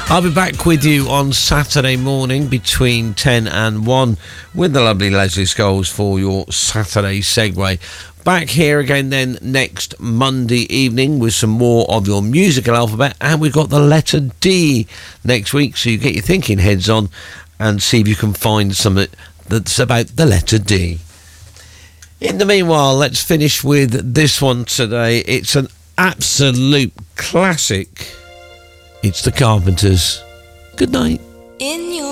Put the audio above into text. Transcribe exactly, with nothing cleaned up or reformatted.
I'll be back with you on Saturday morning between ten and one with the lovely Leslie Scholes for your Saturday segue. Back here again then next Monday evening with some more of your musical alphabet, and we've got the letter D next week, so you get your thinking heads on and see if you can find something that's about the letter D. In the meanwhile, let's finish with this one today. It's an absolute classic. It's the Carpenters. Good night. In your